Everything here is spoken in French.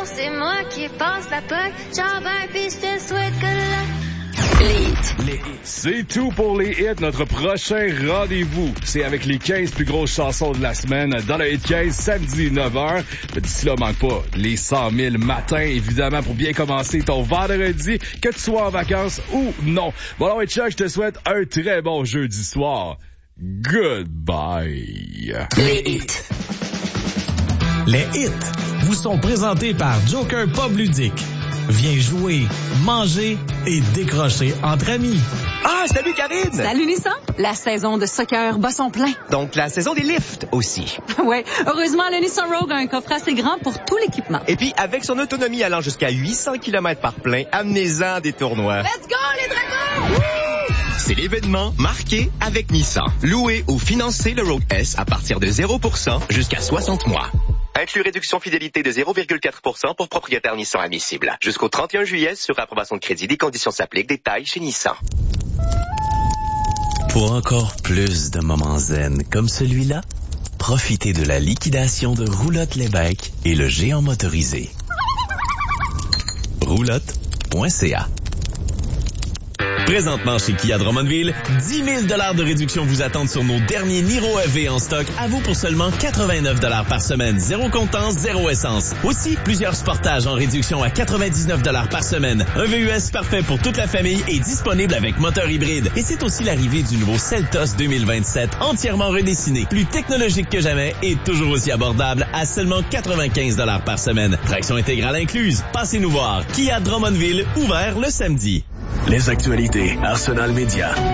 c'est moi qui passe la POC. Ciao, ben, pis je te souhaite que Les hits. C'est tout pour les hits. Notre prochain rendez-vous, c'est avec les 15 plus grosses chansons de la semaine dans le Hit 15, samedi 9h. D'ici là, manque pas les 100 000 matins, évidemment, pour bien commencer ton vendredi, que tu sois en vacances ou non. Bon, alors, Chuck, je te souhaite un très bon jeudi soir. Goodbye. Les hits. Les hits vous sont présentés par Joker Pub Ludique. Viens jouer, manger et décrocher entre amis. Ah, salut Karine! Salut Nissan! La saison de soccer bat son plein. Donc la saison des lifts aussi. Ouais, heureusement, le Nissan Rogue a un coffre assez grand pour tout l'équipement. Et puis, avec son autonomie allant jusqu'à 800 km par plein, amenez-en des tournois. Let's go les dragons! Woo! C'est l'événement marqué avec Nissan. Louez ou financez le Rogue S à partir de 0% jusqu'à 60 mois. Inclus réduction fidélité de 0,4% pour propriétaire Nissan admissible. Jusqu'au 31 juillet, sur approbation de crédit, des conditions s'appliquent. Détails chez Nissan. Pour encore plus de moments zen comme celui-là, profitez de la liquidation de Roulotte Lévesque et le géant motorisé. Roulotte.ca. Présentement chez Kia Drummondville, 10 000 $ de réduction vous attendent sur nos derniers Niro EV en stock, à vous pour seulement 89 $ par semaine. Zéro comptant, zéro essence. Aussi, plusieurs Sportages en réduction à 99 $ par semaine. Un VUS parfait pour toute la famille et disponible avec moteur hybride. Et c'est aussi l'arrivée du nouveau Seltos 2027, entièrement redessiné, plus technologique que jamais et toujours aussi abordable à seulement 95 $ par semaine. Traction intégrale incluse. Passez nous voir. Kia Drummondville, ouvert le samedi. Les actualités, Arsenal Média.